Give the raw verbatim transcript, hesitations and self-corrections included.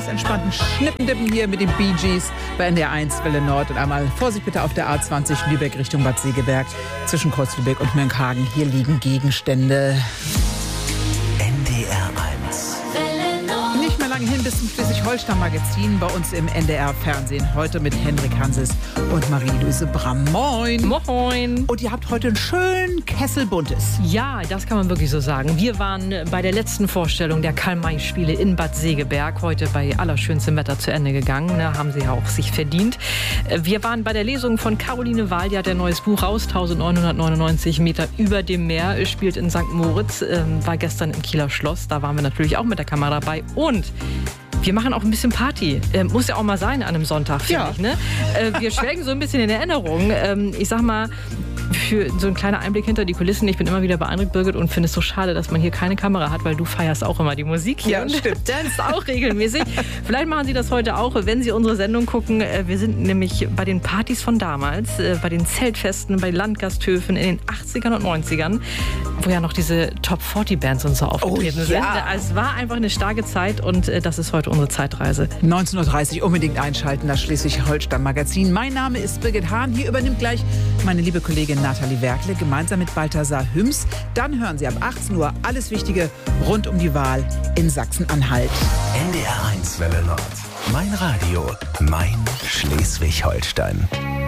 entspannten Schnippendippen hier mit den Bee Gees bei N D R eins Welle Nord. Und einmal Vorsicht bitte auf der A zwanzig Lübeck Richtung Bad Segeberg. Zwischen Kreuz-Lübeck und Mönckehagen. Hier liegen Gegenstände. N D R eins. Nicht mehr lange hin bis zum Schleswig-Holstein-Magazin bei uns im N D R-Fernsehen. Heute mit Hendrik Hanses und Marie-Louise Bramm. Moin. Moin. Und ihr habt heute einen schönen Kessel Buntes. Ja, das kann man wirklich so sagen. Wir waren bei der letzten Vorstellung der Karl-May-Spiele in Bad Segeberg. Heute bei allerschönstem Wetter zu Ende gegangen. Da haben sie ja auch sich verdient. Wir waren bei der Lesung von Caroline Wahl. Die hat ein neues Buch raus. neunzehnhundertneunundneunzig Meter über dem Meer. Spielt in Sankt Moritz. War gestern im Kieler Schloss. Da waren wir natürlich auch mit der Kamera dabei. Und wir machen auch ein bisschen Party. Äh, muss ja auch mal sein an einem Sonntag, finde Ja. ich. Ne? Äh, wir schwelgen so ein bisschen in Erinnerung. Ähm, ich sag mal, für so einen kleinen Einblick hinter die Kulissen. Ich bin immer wieder beeindruckt, Birgit, und finde es so schade, dass man hier keine Kamera hat, weil du feierst auch immer die Musik hier. Ja, und stimmt. tanzt auch regelmäßig. Vielleicht machen Sie das heute auch, wenn Sie unsere Sendung gucken. Wir sind nämlich bei den Partys von damals, bei den Zeltfesten, bei Landgasthöfen in den achtzigern und neunzigern, wo ja noch diese Top vierzig Bands und so aufgetreten Oh, ja. sind. Also es war einfach eine starke Zeit und das ist heute unsere Zeitreise. neunzehn Uhr dreißig unbedingt einschalten, das Schleswig-Holstein-Magazin. Mein Name ist Birgit Hahn. Hier übernimmt gleich meine liebe Kollegin Nathalie Werkle gemeinsam mit Balthasar Hüms. Dann hören Sie ab achtzehn Uhr alles Wichtige rund um die Wahl in Sachsen-Anhalt. N D R eins Welle Nord. Mein Radio, mein Schleswig-Holstein.